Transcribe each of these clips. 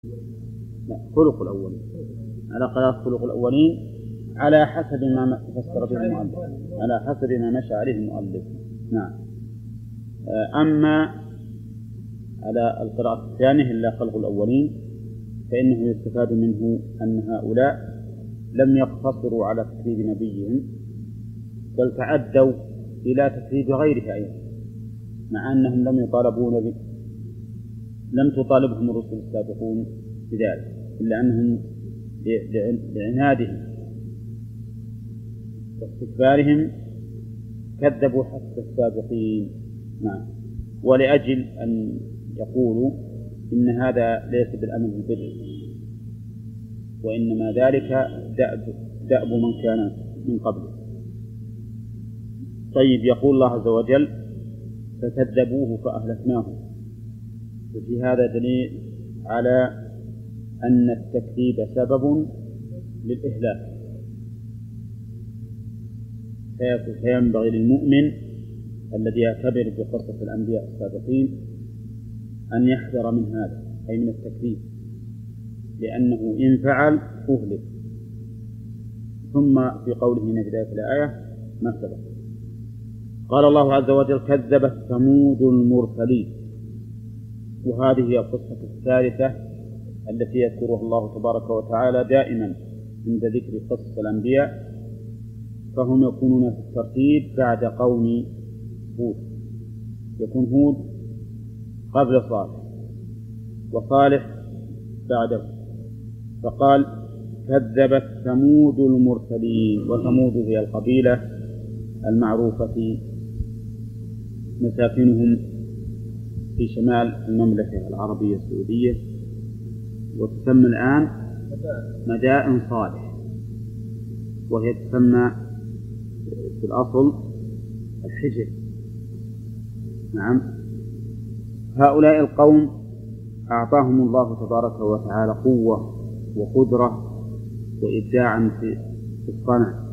لا، خلق الأولين على قياس خلق الأولين على حسب ما فسر به المؤلف، على حسب ما مشى عليه المؤلف. نعم. أما على القراءة الثانية إلا خلق الأولين فإنه يستفاد منه أن هؤلاء لم يقتصروا على تكذيب نبيهم بل تعدوا إلى تكذيب غيره أيضا، مع أنهم لم تطالبهم الرسل السابقون بذلك، إلا أنهم لعنادهم واستكبارهم كذبوا حتى السابقين. نعم. ولأجل أن يقولوا إن هذا ليس بالأمر بالبدء، وإنما ذلك دأب من كان من قبله. طيب، يقول الله عز وجل: فكذبوه فأهلكناهم. وفي هذا دليل على أن التكذيب سبب للإهلاك، فينبغي للمؤمن الذي يعتبر بقصة الأنبياء السابقين أن يحذر من هذا، أي من التكذيب، لأنه إن فعل أهلك. ثم في قوله في بداية الآية ما سبق، قال الله عز وجل: كذبت ثمود المرسلين. وهذه هي القصة الثالثة التي يذكرها الله تبارك وتعالى دائما عند ذكر قصص الأنبياء، فهم يكونون في الترتيب بعد قوم هود. يكون هود قبل صالح وصالح بعده، فقال: كذبت ثمود المرسلين. وثمود هي القبيلة المعروفة مساكنهم في شمال المملكة العربية السعودية، وتسمى الآن مدائن صالح، وهي تسمى في الأصل الحجر. نعم. هؤلاء القوم أعطاهم الله تبارك وتعالى قوة وقدرة وإبداعا في الصنع،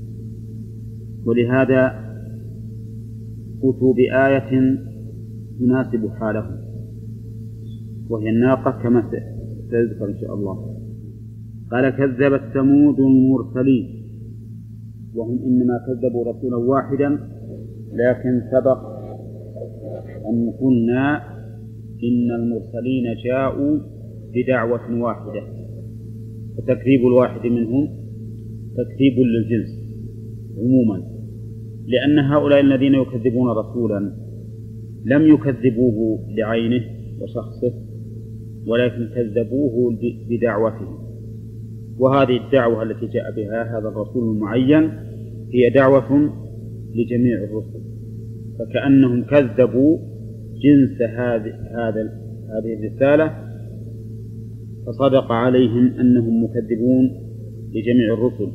ولهذا أتوا بآية تناسب حالهم، وهي الناقة كما سيذكر إن شاء الله. قال: كذبت ثمود المرسلين. وهم إنما كذبوا رسولا واحدا، لكن سبق أن قلنا إن المرسلين جاءوا بدعوة واحدة، فتكذيب الواحد منهم تكذيب للجنس عموما، لأن هؤلاء الذين يكذبون رسولا لم يكذبوه لعينه وشخصه، ولكن كذبوه بدعوته. وهذه الدعوة التي جاء بها هذا الرسول المعين هي دعوة لجميع الرسل، فكأنهم كذبوا جنس هذه الرسالة، فصدق عليهم أنهم مكذبون لجميع الرسل.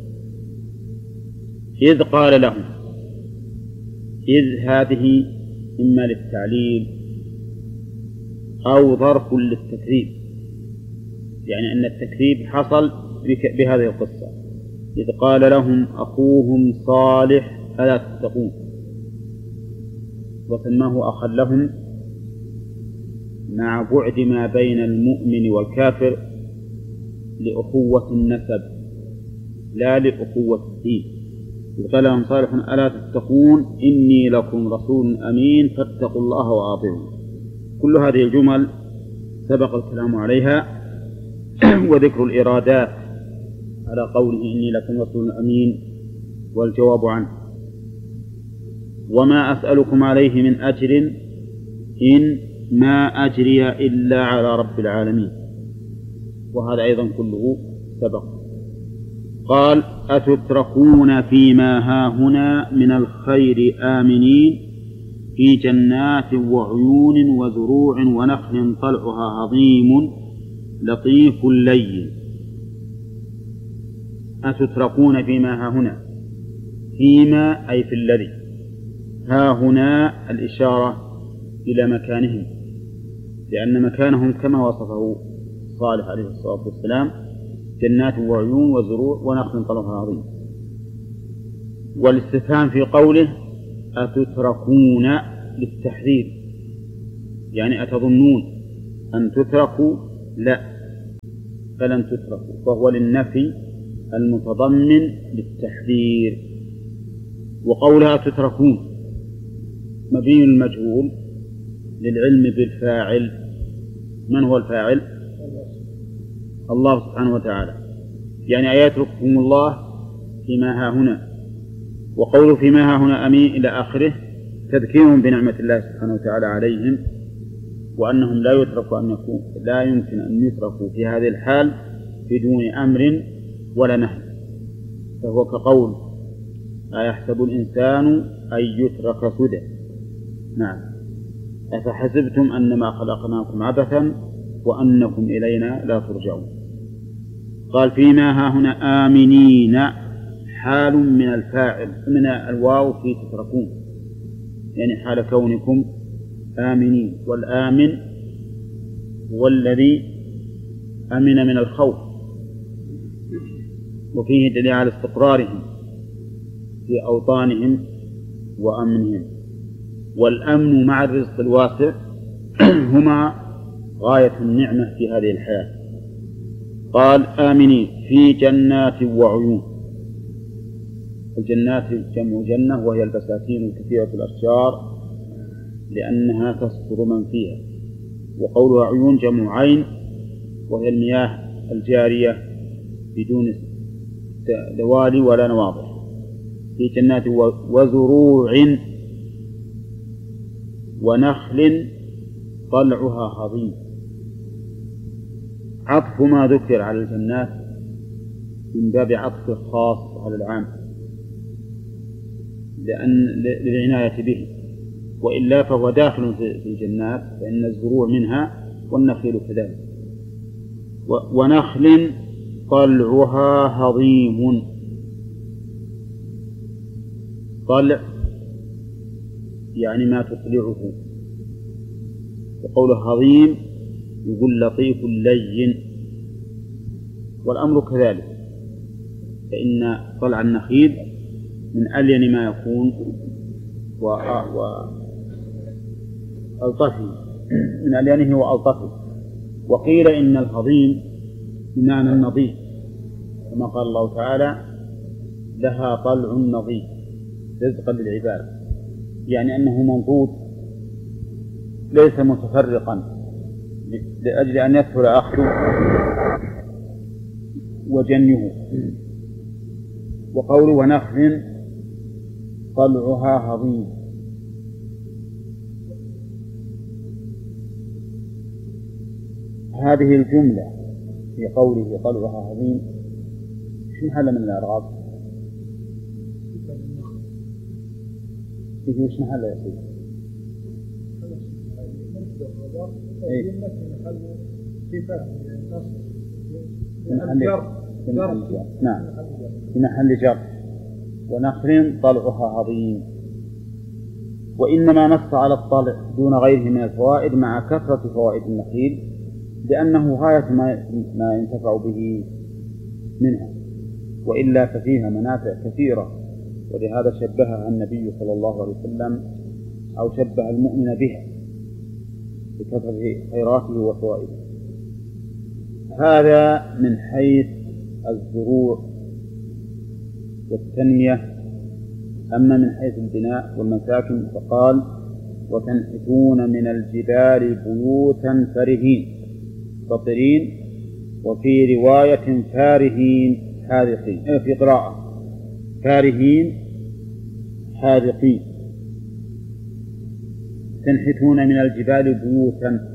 إذ قال لهم، إذ هذه إما للتعليل أو ظرف للتكذيب، يعني أن التكذيب حصل بهذه القصة. إذ قال لهم أخوهم صالح ألا تتقون، وسماه أخا لهم مع بعد ما بين المؤمن والكافر لأخوة النسب لا لأخوة الدين. إذ قال لهم صالح ألا تتقون إني لكم رسول أمين فاتقوا الله وأطيعون. كل هذه الجمل سبق الكلام عليها وذكر الإرادات على قوله إني لكم رسول أمين والجواب عنه. وما أسألكم عليه من أجر إن ما أجري إلا على رب العالمين. وهذا أيضا كله سبق. قال: أتتركون فيما هاهنا من الخير آمنين في جنات وعيون وزروع ونخل طلعها هضيم لطيف لين. أتتركون فيما هاهنا، فيما أي في الذي، هاهنا الإشارة إلى مكانهم، لأن مكانهم كما وصفه صالح عليه الصلاة والسلام: جنات وعيون وزروع ونخل طلعها هضيم. والاستفهام في قوله أتتركون للتحذير، يعني أتظنون أن تتركوا؟ لا، فلن تتركوا، فهو للنفي المتضمن للتحذير. وقولها تتركون مبين المجهول للعلم بالفاعل. من هو الفاعل؟ الله سبحانه وتعالى، يعني أيترككم الله فيما ها هنا. وقوله فيما ها هنا أمين إلى آخره تذكيرهم بنعمة الله سبحانه وتعالى عليهم، وأنهم لا يمكن أن يتركوا في هذه الحال بدون أمر ولا نهي. فهو كقول أيحسب الإنسان أن يترك سدى. نعم. أفحسبتم أنما خلقناكم عبثا وأنكم إلينا لا ترجعون. قال فيما ها هنا آمنين حال من الفاعل من الواو في تتركون، يعني حال كونكم آمنين. والآمن هو الذي أمن من الخوف، وفيه دليل على استقرارهم في أوطانهم وأمنهم. والأمن مع الرزق الواسع هما غاية النعمة في هذه الحياة. قال آمنين في جنات وعيون. الجنات جمع جنة، وهي البساتين الكثيرة الأشجار لأنها تستر من فيها. وقولها عيون جمع عين، وهي المياه الجارية بدون دوالي ولا نواضح. في جنات وزروع ونخل طلعها هضيم. عطف ما ذكر على الجنات من باب عطف الخاص على العام للعناية به، وإلا فهو داخل في الجنات، فإن الزروع منها والنخيل كذلك. ونخل طلعها هضيم. طلع يعني ما تطلعه، وقوله هضيم يقول لطيف لين. والأمر كذلك، فإن طلع النخيل من ألين ما يكون وألطفه، من ألينه وألطفه. وقيل إن الهضيم بمعنى النظيف، كما قال الله تعالى لها طلع نظيف رزقا للعباد، يعني أنه منضود ليس متفرقا لأجل أن يسهل أخذه وجنه. وقوله ونخل طلعها هضيم. هذه الجملة في قوله طلعها هضيم شو محل من الإعراب؟ في وش محل يا سيدي؟ نعم، في محل جر. ونخل طلعها هضيم. وإنما نص على الطلع دون غيره من الفوائد مع كثرة فوائد النخيل، لأنه غاية ما ينتفع به منها، وإلا ففيها منافع كثيرة. ولهذا شبهها النبي صلى الله عليه وسلم، أو شبه المؤمن بها بكثرة خيراته وفوائده. هذا من حيث الزروع والتنمية. أما من حيث البناء والمساكن فقال وتنحتون من الجبال بيوتا فرهين فطرين، وفي رواية فارهين حاذقين، في قراءة فارهين حاذقين. تنحتون من الجبال بيوتا،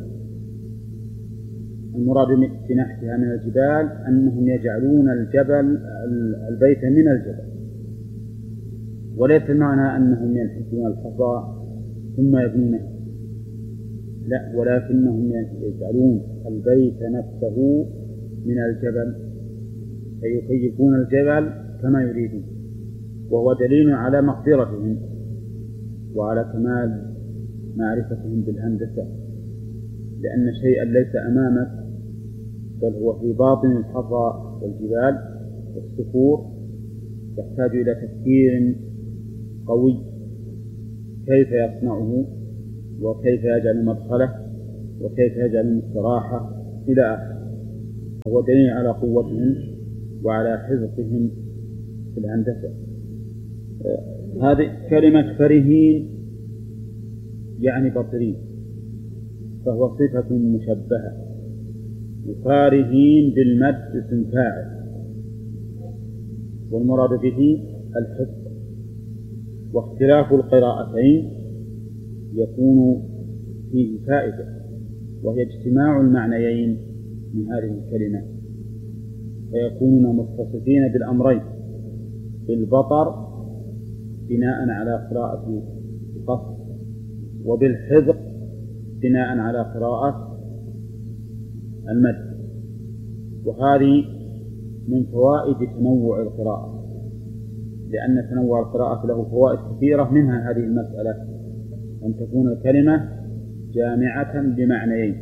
المراد بنحتها من الجبال أنهم يجعلون البيت من الجبل، وليس معنى أنهم ينحتون الحصى ثم يبنونه، لا، ولكنهم يجعلون البيت نفسه من الجبل، فيكيفون الجبل كما يريدون. وهو دليل على مقدرتهم وعلى كمال معرفتهم بالهندسة، لأن شيئا ليس أمامك بل هو في باطن الحصى والجبال والصخور يحتاج إلى تفكير قوي كيف يصنعه، وكيف يجعل مدخله، وكيف يجعل مستراحة إلى آخره. هو دليل على قوتهم وعلى حذقهم في الهندسة. هذه كلمة فرهين يعني بطرين، فهو صفة مشبهة. فارهين بالمد اسم فاعل، والمراد به الحفظ. واختلاف القراءتين يكون فيه فائدة، وهي اجتماع المعنيين من هذه الكلمة، فيكونون متصفين بالأمرين، بالبطر بناء على قراءة القصر، وبالحذق بناء على قراءة المد. وهذه من فوائد تنوع القراءة، لأن تنوع القراءة له فوائد كثيرة، منها هذه المسألة أن تكون الكلمة جامعة لمعنيين.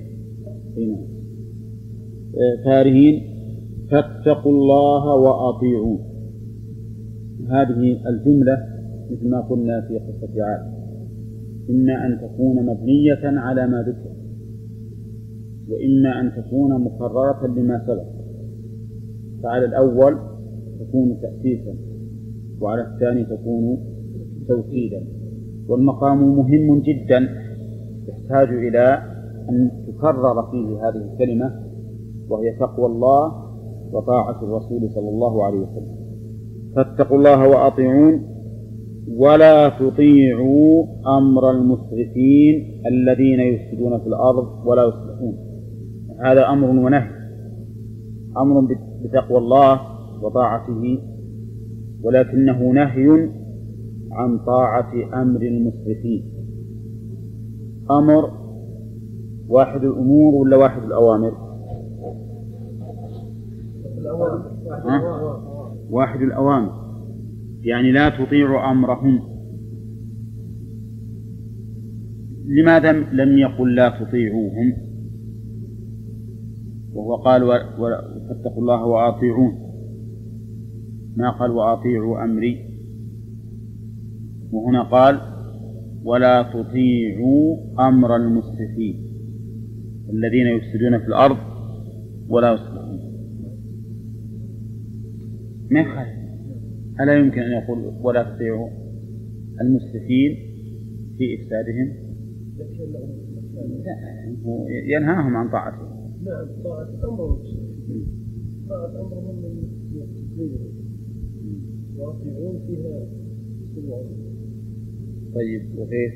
فارهين فاتقوا الله وأطيعون. هذه الجملة مثل ما قلنا في قصة عاد، إما أن تكون مبنية على ما ذكر، وإما أن تكون مكررة لما سبق. فعلى الأول تكون تأسيسا، وعلى الثاني تكون توكيدا. والمقام مهم جدا يحتاج إلى أن تكرر فيه هذه الكلمة، وهي تقوى الله وطاعة الرسول صلى الله عليه وسلم. فاتقوا الله وأطيعون ولا تطيعوا أمر المسرفين الذين يفسدون في الأرض ولا يصلحون. هذا أمر ونهي، أمر بتقوى الله وطاعته، ولكنه نهي عن طاعة أمر المسرفين. أمر واحد الأمور ولا واحد الأوامر؟ واحد الأوامر، يعني لا تطيع أمرهم. لماذا لم يقل لا تطيعوهم وهو قال فاتقوا الله وأطيعون، ما قال وأطيعوا أمري؟ وهنا قال ولا تطيعوا أمر المسرفين الذين يفسدون في الأرض ولا يصلحون. ما يخالف، ألا يمكن أن يقول ولا تطيعوا المسرفين في إفسادهم؟ ينهاهم عن طاعته. نعم، طاعة أمر المسرفين، طاعة أمرهم من التدبير، واطيعون فيها سوء. طيب وكيف؟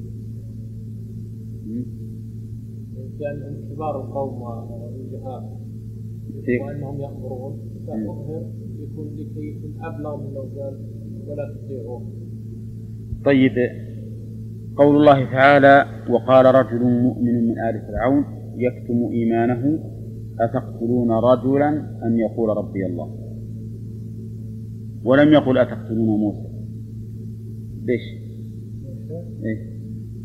كان كبار القوم والجهال وأنهم يأمرون، فأظهر يكون لكي يكون أبلغ من لو قال ولا تطيعون. طيب، قول الله تعالى وقال رجل مؤمن من آل فرعون يكتم إيمانه أتقتلون رجلا أن يقول ربي الله، ولم يقل أتقتلون موسى. ليش؟ إيه؟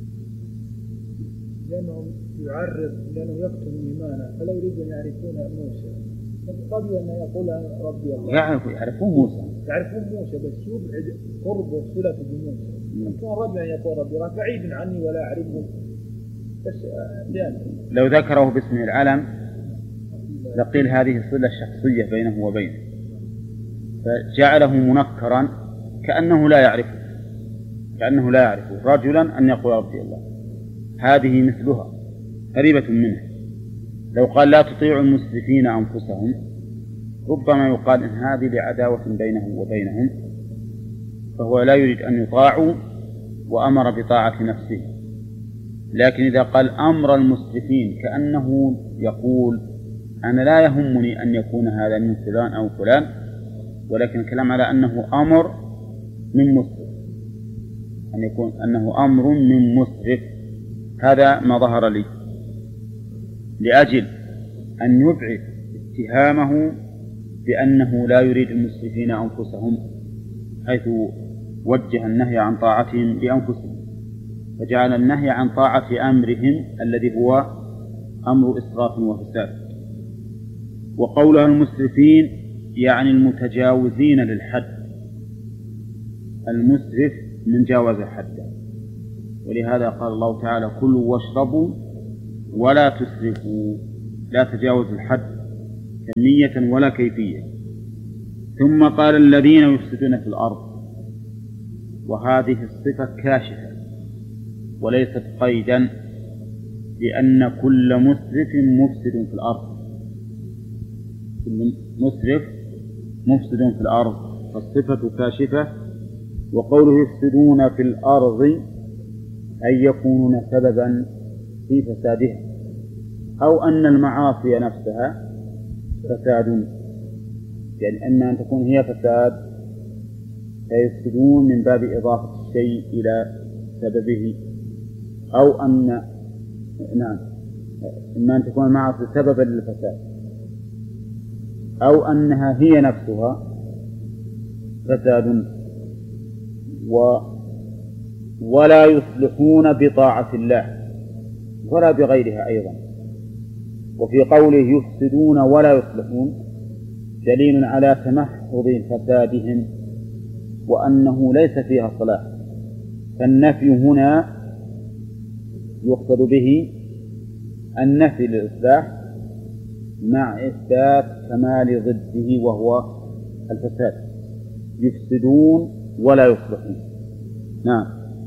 لأنه يكتم إيمانه فلا يريد أن يعرفون موسى، قبل أن يقول ربي الله. يعرفون موسى بس يبعد قرب وصلة بموسى. كان رجل أن يقول ربي الله بعيد عني ولا أعرفه، بس لو ذكره باسمه العلم لقيل هذه صلة شخصية بينه وبينه، فجعله منكرا كأنه لا يعرفه رجلا أن يقول ربي الله. هذه مثلها قريبة منه. لو قال لا تطيعوا المسرفين أنفسهم ربما يقال إن هذه لعداوة بينه وبينهم، فهو لا يريد أن يطاعوا وأمر بطاعة نفسه. لكن إذا قال أمر المسرفين كأنه يقول أنا لا يهمني أن يكون هذا من فلان أو فلان، ولكن الكلام على أنه أمر من مسرف، أن يكون أنه أمر من مسرف. هذا ما ظهر لي، لأجل أن يبعد اتهامه بأنه لا يريد المسرفين أنفسهم، حيث وجه النهي عن طاعتهم لأنفسهم، فجعل النهي عن طاعة أمرهم الذي هو أمر إسراف وفساد. وقولها المسرفين يعني المتجاوزين للحد، المسرف من جاوز حده، ولهذا قال الله تعالى كلوا واشربوا ولا تسرفوا، لا تجاوزوا الحد كمية ولا كيفية. ثم قال الذين يفسدون في الأرض، وهذه الصفة كاشفة وليست قيدا، لأن كل مسرف مفسد في الأرض، كل مسرف مفسد في الأرض، فالصفة كاشفة. وقوله يفسدون في الأرض أي يكونون سببا في فسادها، أو أن المعاصي نفسها فساد، يعني إما أن تكون هي فساد فيفسدون من باب إضافة الشيء إلى سببه، أو أن إما أن تكون المعاصي سببا للفساد، أو أنها هي نفسها فساد. ولا يصلحون بطاعة الله ولا بغيرها أيضا. وفي قوله يفسدون ولا يصلحون دليل على تمحض فسادهم وأنه ليس فيها صلاح، فالنفي هنا يقصد به النفي للإصلاح مع إثبات كمال ضده وهو الفساد. يفسدون ولا يصلحون. نعم.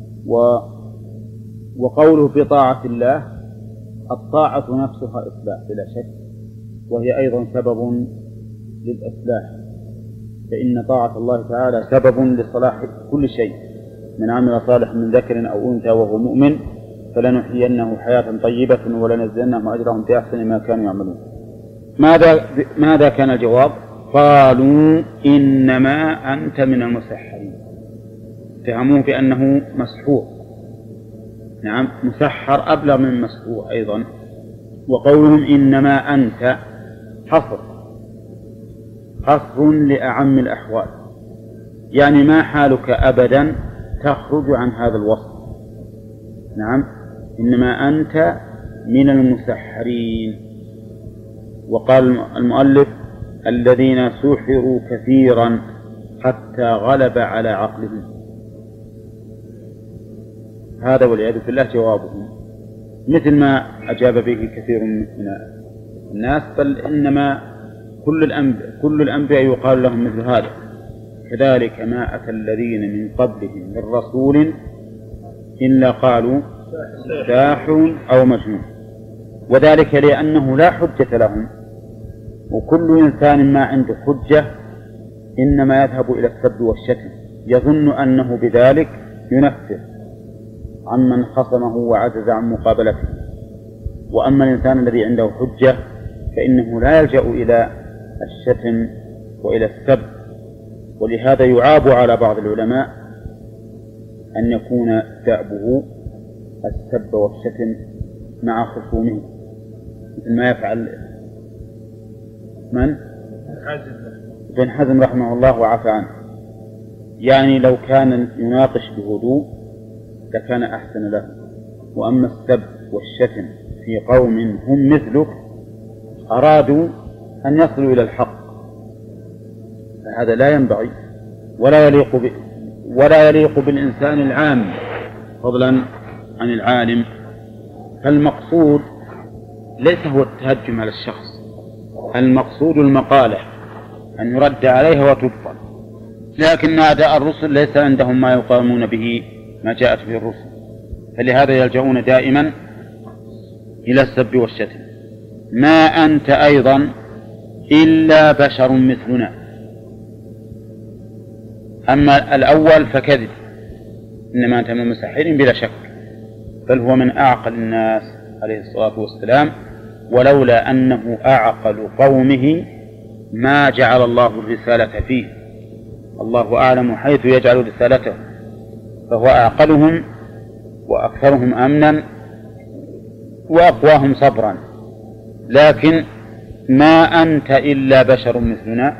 وقوله بطاعة الله، الطاعة نفسها إصلاح بلا شك، وهي أيضا سبب للإصلاح، فإن طاعة الله تعالى سبب لصلاح كل شيء. من عمل صالح من ذكر أو أنثى وهو مؤمن فلنحيينه حياة طيبة ولنجزينهم أجرهم بأحسن ما كانوا يعملون. ماذا كان الجواب؟ قالوا إنما أنت من المسحرين. اتهموه بأنه مسحور. نعم، مسحر أبلغ من مسحور أيضا. وقولهم إنما أنت حصر لأعم الأحوال، يعني ما حالك أبدا تخرج عن هذا الوصف. نعم، إنما أنت من المسحرين. وقال المؤلف الذين سحروا كثيرا حتى غلب على عقلهم. هذا والعياذ بالله جوابهم، مثل ما أجاب به كثير من الناس، بل إنما كل الأنبياء يقال لهم مثل هذا. كذلك ما أتى الذين من قبلهم من رسول إلا قالوا ساحر أو مجنون، وذلك لأنه لا حجة لهم، وكل إنسان ما عنده حجة إنما يذهب إلى السب والشتم، يظن أنه بذلك ينفر عمن خصمه وعجز عن مقابلته. وأما الإنسان الذي عنده حجة فإنه لا يلجأ إلى الشتم وإلى السب. ولهذا يعاب على بعض العلماء أن يكون دأبه السب والشتم مع خصومه، مثل ما يفعل من؟ ابن حزم رحمه الله وعفى عنه. يعني لو كان يناقش بهدوء لكان أحسن له. وأما السب والشتم في قوم هم مثلك أرادوا أن يصلوا إلى الحق، فهذا لا ينبغي ولا يليق بالإنسان العام فضلا عن العالم. فالمقصود ليس هو التهجم على الشخص، المقصود المقالة أن يرد عليها وتبطل. لكن أعداء الرسل ليس عندهم ما يقامون به ما جاءت به الرسل، فلهذا يلجؤون دائما إلى السب والشتم. ما أنت أيضا إلا بشر مثلنا. أما الأول فكذب، إنما أنت من المسحرين بلا شك، بل هو من أعقل الناس عليه الصلاة والسلام، ولولا أنه أعقل قومه ما جعل الله الرسالة فيه. الله أعلم حيث يجعل رسالته، فهو أعقلهم وأكثرهم أمنا وأقواهم صبرا. لكن ما أنت إلا بشر مثلنا،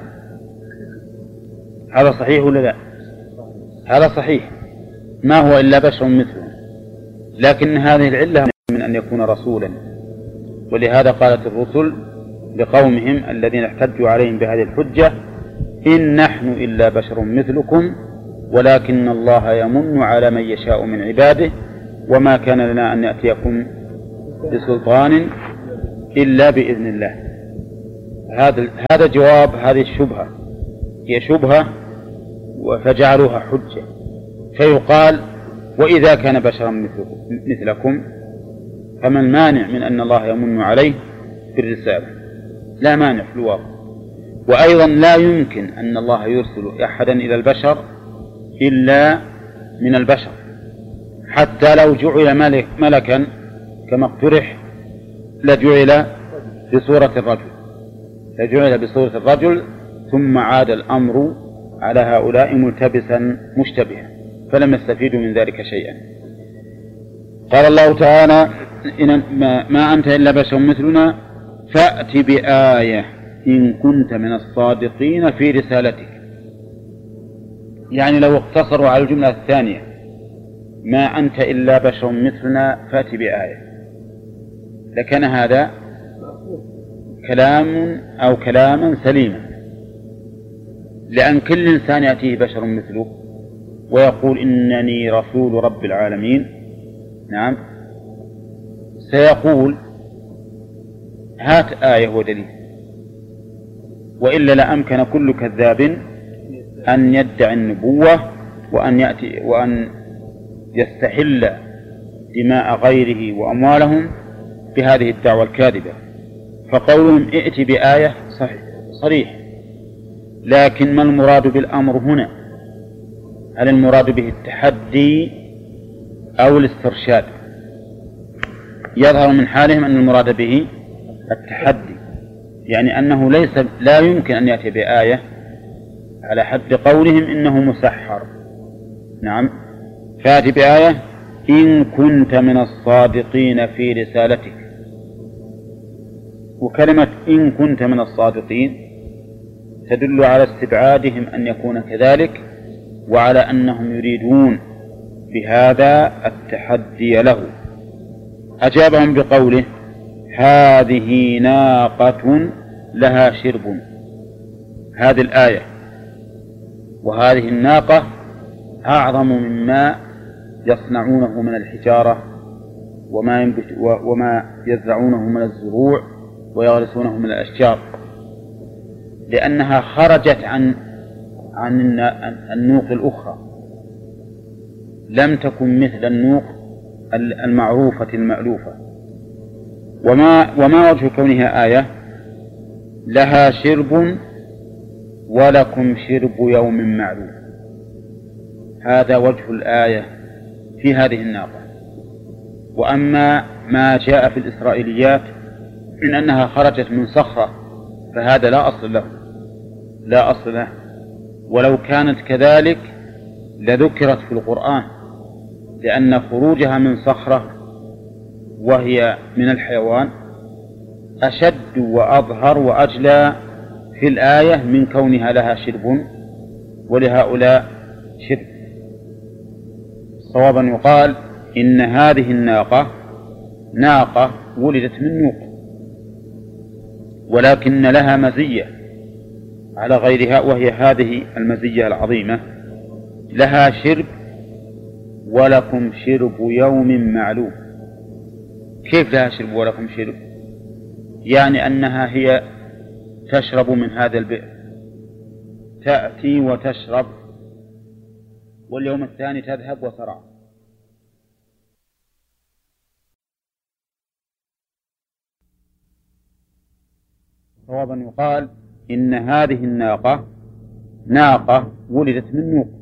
هذا صحيح ولا لا؟ هذا صحيح، ما هو إلا بشر مثلنا، لكن هذه العلة من أن يكون رسولا. ولهذا قالت الرسل لقومهم الذين احتجوا عليهم بهذه الحجة إن نحن إلا بشر مثلكم ولكن الله يمن على من يشاء من عباده وما كان لنا أن نأتيكم بسلطان إلا بإذن الله. هذا جواب هذه الشبهة، هي شبهة فجعلوها حجة. فيقال: وإذا كان بشرا مثلكم فما المانع من أن الله يمن عليه بالرسالة؟ لا مانع في الواقع. وأيضا لا يمكن أن الله يرسل أحدا إلى البشر إلا من البشر، حتى لو جعل ملكا كما اقترح لجعل بصورة الرجل، ثم عاد الأمر على هؤلاء ملتبسا مشتبها، فلم يستفيدوا من ذلك شيئا. قال الله تعالى: ما أنت إلا بشر مثلنا فأت بآية إن كنت من الصادقين في رسالتك. يعني لو اقتصروا على الجملة الثانية: ما أنت إلا بشر مثلنا فأت بآية، لكان هذا كلاما سليما، لأن كل إنسان يأتيه بشر مثله ويقول: إنني رسول رب العالمين، نعم، سيقول: هات آية ودليل. وإلا لأمكن كل كذاب أن يدعي النبوة وأن يستحل دماء غيره وأموالهم بهذه الدعوة الكاذبة. فقولهم ائت بآية صريح، لكن ما المراد بالأمر هنا؟ هل المراد به التحدي أو الاسترشاد؟ يظهر من حالهم أن المراد به التحدي، يعني أنه لا يمكن أن يأتي بآية على حد قولهم إنه مسحر. نعم، فأتي بآية إن كنت من الصادقين في رسالتك. وكلمة إن كنت من الصادقين تدل على استبعادهم أن يكون كذلك، وعلى أنهم يريدون بهذا التحدي له. أجابهم بقوله: هذه ناقة لها شرب. هذه الآية وهذه الناقة أعظم مما يصنعونه من الحجارة وما يزرعونه من الزروع ويغرسونه من الأشجار، لأنها خرجت عن النوق الأخرى، لم تكن مثل النوق المعروفة المألوفة. وما وجه كونها آية؟ لها شرب ولكم شرب يوم معلوم. هذا وجه الآية في هذه الناقة. وأما ما جاء في الإسرائيليات من أنها خرجت من صخرة فهذا لا أصل له، ولو كانت كذلك لذكرت في القرآن، لأن خروجها من صخرة وهي من الحيوان أشد وأظهر وأجلى في الآية من كونها لها شرب ولهؤلاء شرب. صوابا يقال إن هذه الناقة ناقة ولدت من نوق، ولكن لها مزية على غيرها، وهي هذه المزية العظيمة: لها شرب ولكم شرب يوم معلوم. كيف لها شرب ولكم شرب؟ يعني أنها هي تشرب من هذا البئر، تأتي وتشرب، واليوم الثاني تذهب وترعى. صوابا يقال إن هذه الناقة ناقة ولدت من نوق،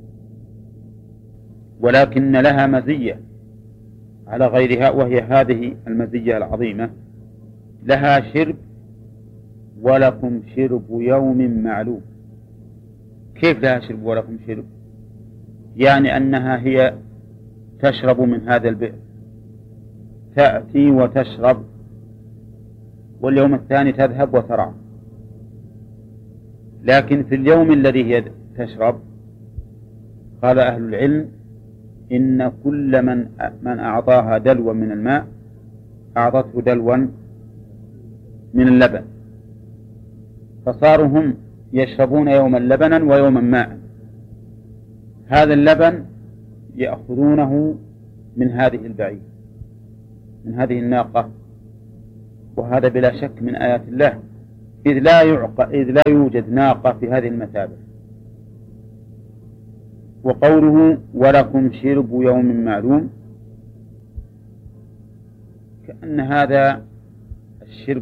ولكن لها مزية على غيرها، وهي هذه المزية العظيمة: لها شرب ولكم شرب يوم معلوم. كيف لها شرب ولكم شرب؟ يعني أنها هي تشرب من هذا البئر، تأتي وتشرب، واليوم الثاني تذهب وترعى. لكن في اليوم الذي هي تشرب قال أهل العلم إن كل من أعطاها دلوا من الماء أعطته دلوا من اللبن، فصاروا هم يشربون يوما لبنا ويوما ماء. هذا اللبن يأخذونه من هذه البعير، من هذه الناقة، وهذا بلا شك من آيات الله، إذ لا يوجد ناقة في هذه المثابة. وقوله ولكم شرب يوم معلوم، كأن هذا الشرب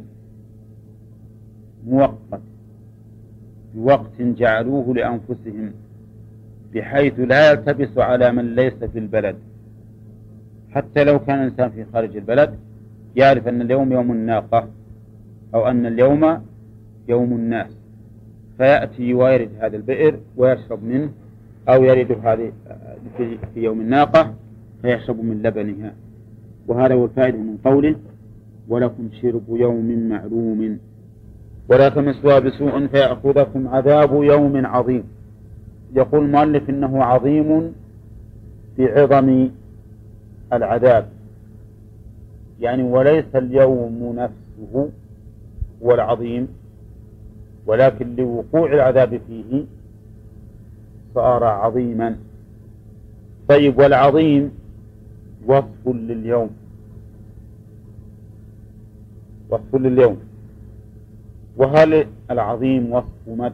مؤقت بوقت جعلوه لأنفسهم، بحيث لا يلتبس على من ليس في البلد. حتى لو كان الإنسان في خارج البلد يعرف أن اليوم يوم الناقة، أو أن اليوم يوم الناس، فيأتي ويرد هذا البئر ويشرب منه، أو يرد هذه في يوم الناقة فيشرب من لبنها. وهذا هو الفائدة من قوله ولكم شرب يوم معلوم ولا تمسوها بسوء فيأخذكم عذاب يوم عظيم. يقول المؤلف إنه عظيم بعظم العذاب، يعني وليس اليوم نفسه هو العظيم، ولكن لوقوع العذاب فيه صار عظيما. طيب، والعظيم وصف لليوم، وصف لليوم. وهل العظيم وصف مدح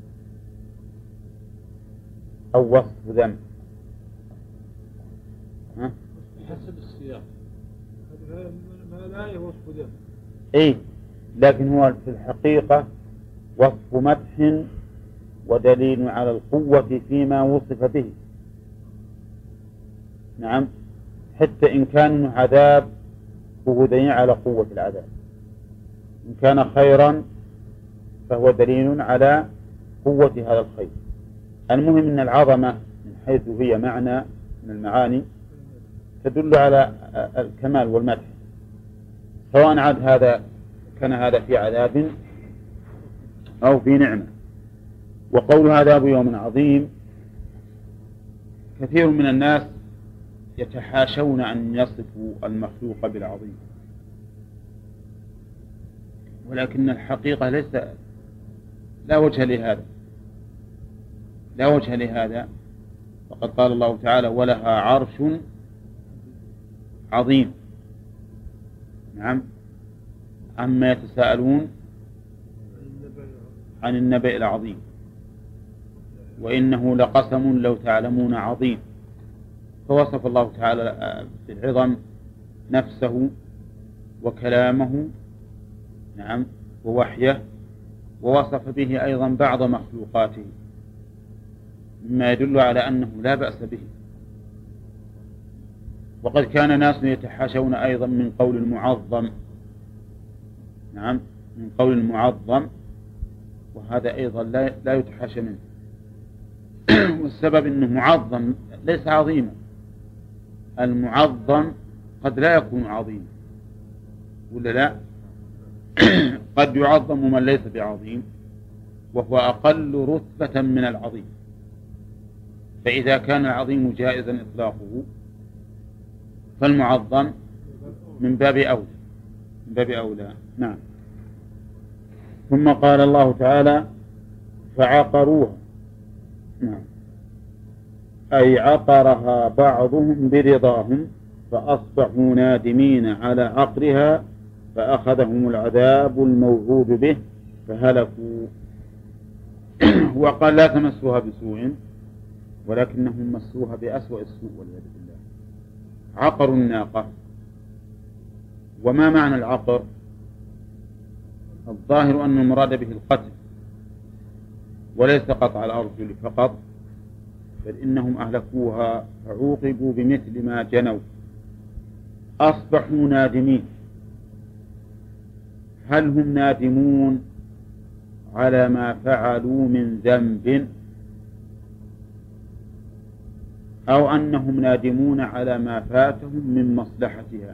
أو وصف ذم؟ حسب السياق، ما لا يوصف ذم. إيه، لكن هو في الحقيقة وصف مدح ودليل على القوة فيما وصف به. نعم، حتى إن كان عذاب فهو دليل على قوة العذاب، إن كان خيرا فهو دليل على قوة هذا الخير. المهم أن العظمة من حيث هي معنى من المعاني تدل على الكمال والمدح، سواء عاد هذا كان هذا في عذاب أو في نعمة. وقول عذاب يوم عظيم، كثير من الناس يتحاشون أن يصفوا المخلوق بالعظيم، ولكن الحقيقة لا وجه لهذا، لا وجه لهذا. فقد قال الله تعالى ولها عرش عظيم. نعم، عما يتساءلون عن النبأ العظيم، وإنه لقسم لو تعلمون عظيم. فوصف الله تعالى بالعظم نفسه وكلامه، نعم، ووحيه، ووصف به أيضا بعض مخلوقاته، مما يدل على أنه لا بأس به. وقد كان ناس يتحاشون أيضا من قول المعظم، نعم، من قول المعظم، وهذا أيضا لا يتحاشى منه. والسبب أنه معظم ليس عظيما، المعظم قد لا يكون عظيما، ولا لا؟ قد يعظم من ليس بعظيم وهو أقل رتبة من العظيم، فإذا كان العظيم جائزا إطلاقه فالمعظم من باب أولى، من باب أولى. نعم. ثم قال الله تعالى فعقروها، نعم، أي عقرها بعضهم برضاهم فأصبحوا نادمين على عقرها فأخذهم العذاب الموعود به فهلكوا. وقال لا تمسوها بسوء، ولكنهم مسوها بأسوأ السوء والعياذ بالله. عقروا الناقة. وما معنى العقر؟ الظاهر أن المراد به القتل، وليس قطع الأرجل فقط، بل إنهم أهلكوها فعوقبوا بمثل ما جنوا. أصبحوا نادمين. هل هم نادمون على ما فعلوا من ذنب، أو أنهم نادمون على ما فاتهم من مصلحتها؟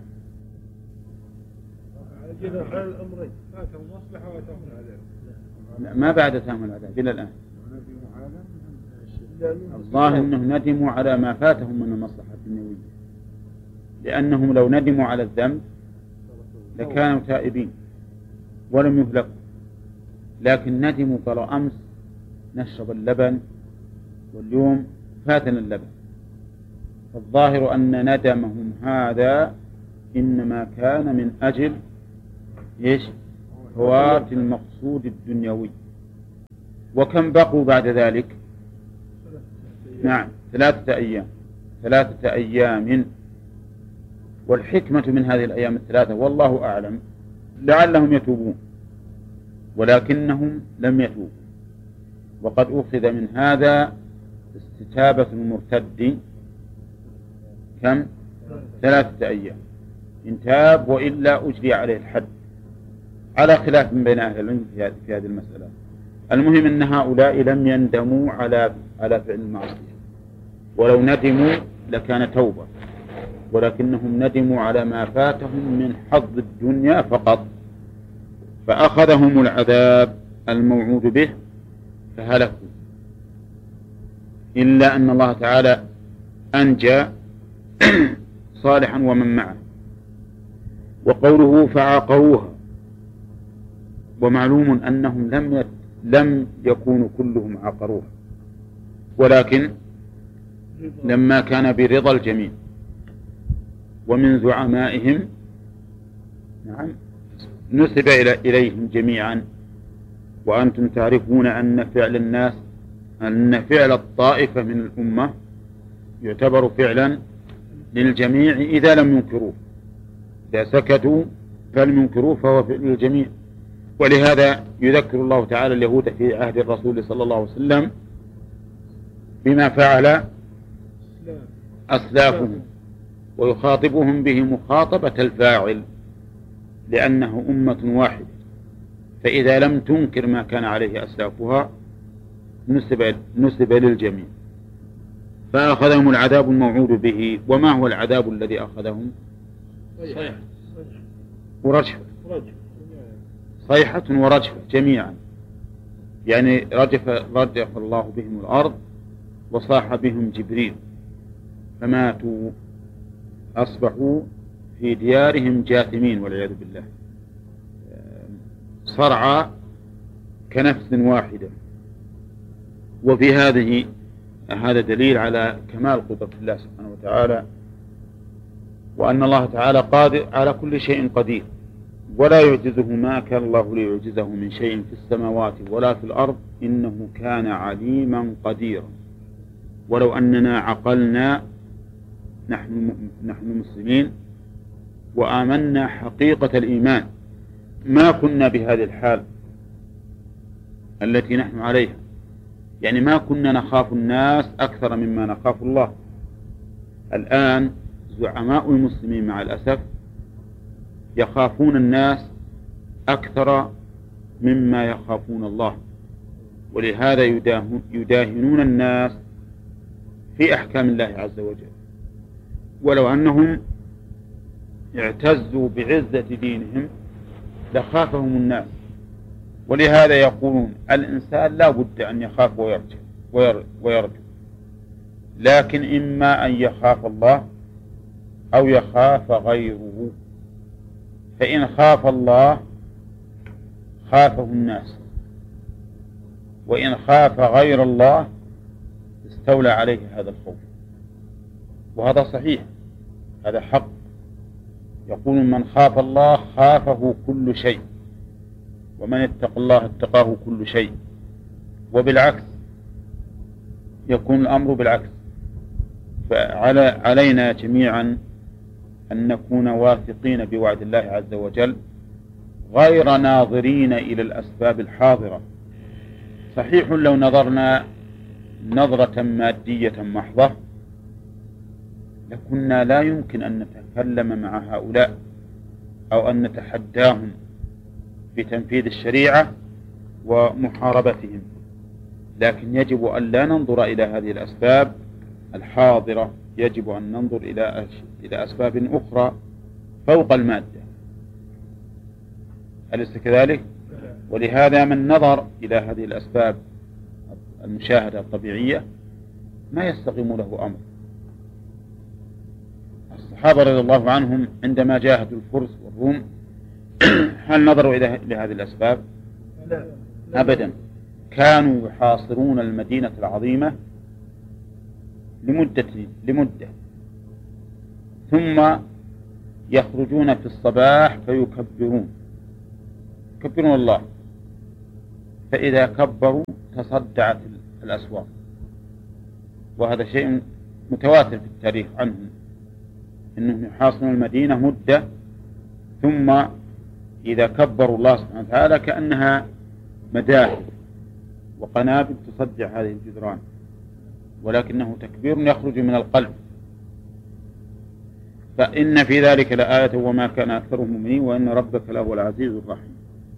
على الأمرين، فاتهم مصلحة وتهم العذاب. ما بعد تهم العذاب إلى الآن. الظاهر أنهم ندموا على ما فاتهم من المصلحة الدنيوية، لأنهم لو ندموا على الذنب لكانوا تائبين ولم يهلكوا، لكن ندموا قالوا أمس نشرب اللبن واليوم فاتنا اللبن. فالظاهر أن ندمهم هذا إنما كان من أجل إيش؟ فوات المقصود الدنيوي. وكم بقوا بعد ذلك؟ نعم 3 أيام، 3 أيام. والحكمة من هذه الأيام 3 والله أعلم لعلهم يتوبون، ولكنهم لم يتوبوا. وقد أخذ من هذا استتابة المرتد كم؟ 3 أيام، إن تاب وإلا أجري عليه الحد، على خلاف بين أهل العلم في هذه المسألة. المهم أن هؤلاء لم يندموا على فعل المعصية، ولو ندموا لكان توبة، ولكنهم ندموا على ما فاتهم من حظ الدنيا فقط، فأخذهم العذاب الموعود به فهلكوا. إلا أن الله تعالى أنجى صالحا ومن معه. وقوله فعقروها، ومعلوم أنهم لم يكونوا كلهم عقروها، ولكن لما كان برضا الجميع ومن زعمائهم نعم نسب إليهم جميعا. وأنتم تعرفون أن فعل الطائفة من الأمة يعتبر فعلا للجميع إذا لم ينكروه، إذا سكتوا فلم ينكروه فهو فعل للجميع. ولهذا يذكر الله تعالى اليهود في عهد الرسول صلى الله عليه وسلم بما فعل أسلافهم، ويخاطبهم به مخاطبة الفاعل، لأنه أمة واحدة، فإذا لم تنكر ما كان عليه أسلافها نسب للجميع. فأخذهم العذاب الموعود به. وما هو العذاب الذي أخذهم؟ ورجفة، صيحة ورجفة جميعا، يعني رجف الله بهم الأرض وصاح بهم جبريل فماتوا، أصبحوا في ديارهم جاثمين والعياذ بالله، صرعى كنفس واحدة. وفي هذا دليل على كمال قدرة الله سبحانه وتعالى، وأن الله تعالى قادر على كل شيء قدير، ولا يعجزه ما كان الله ليعجزه من شيء في السماوات ولا في الأرض، إنه كان عليما قديرا. ولو أننا عقلنا نحن مسلمين وآمنا حقيقة الإيمان ما كنا بهذه الحال التي نحن عليها، يعني ما كنا نخاف الناس أكثر مما نخاف الله. الآن زعماء المسلمين مع الأسف يخافون الناس أكثر مما يخافون الله، ولهذا يداهنون الناس في أحكام الله عز وجل. ولو أنهم اعتزوا بعزة دينهم لخافهم الناس. ولهذا يقولون الإنسان لا بد أن يخاف ويرجو، لكن إما أن يخاف الله أو يخاف غيره. فإن خاف الله خافه الناس، وإن خاف غير الله استولى عليه هذا الخوف. وهذا صحيح، هذا حق. يقول من خاف الله خافه كل شيء، ومن اتقى الله اتقاه كل شيء. وبالعكس يكون الأمر بالعكس. فعلينا جميعا أن نكون واثقين بوعد الله عز وجل غير ناظرين إلى الأسباب الحاضرة. صحيح لو نظرنا نظرة مادية محضة لكنا لا يمكن أن نتكلم مع هؤلاء أو أن نتحداهم بتنفيذ الشريعة ومحاربتهم، لكن يجب أن لا ننظر إلى هذه الأسباب الحاضرة، يجب أن ننظر إلى أسباب أخرى فوق المادة. أليس كذلك؟ ولهذا من نظر إلى هذه الأسباب المشاهدة الطبيعية ما يستقيم له أمر. الصحابة رضي الله عنهم عندما جاهدوا الفرس والروم هل نظروا إلى هذه الأسباب؟ أبدا. كانوا يحاصرون المدينة العظيمة لمدة ثم يخرجون في الصباح فيكبرون يكبرون الله، فإذا كبروا تصدعت الأسواق، وهذا شيء متواتر في التاريخ عنهم، إنهم يحاصرون المدينة مدة ثم إذا كبروا الله سبحانه وتعالى كأنها مدافع وقنابل تصدع هذه الجدران، ولكنه تكبير يخرج من القلب. فإن في ذلك لآية وما كان أكثرهم مؤمنين وإن ربك لهو العزيز الرحيم.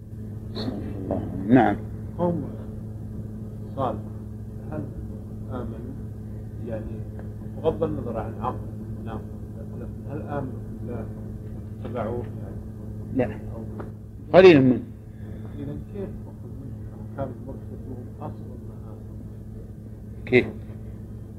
نعم. قوم صالح هل آمنوا يعني بغض النظر عن عقل نعم، هل آمنوا بالله اتبعوه يعني؟ لا، قليل منه. إذا كيف أخذ منهم أحكام المرسل وهم أصلا ما آمنوا؟ كيف؟